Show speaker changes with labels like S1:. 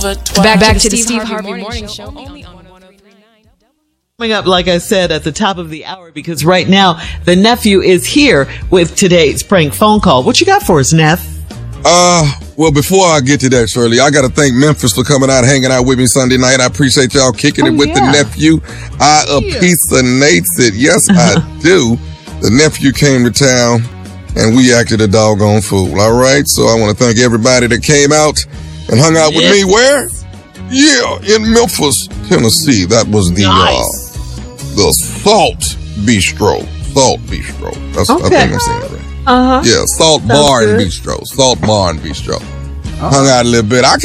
S1: Back to the Steve Harvey Morning Show. Only on 103.9.
S2: Coming up, like I said, at the top of the hour, because right now the nephew is here with today's prank phone call. What you got for us, Neff?
S3: Well, before I get to that, Shirley, I got to thank Memphis for coming out, hanging out with me Sunday night. I appreciate y'all kicking it with the nephew. I appreciates it. Yes, I do. The nephew came to town, and we acted a doggone fool, all right? So I want to thank everybody that came out and hung out with me. Where? Yeah, in Memphis, Tennessee. That was the Salt Bistro. Salt Bistro. That's, I think I'm saying it right. Yeah, Salt Bar and Bistro. Salt Bar and Bistro. Hung out a little bit. I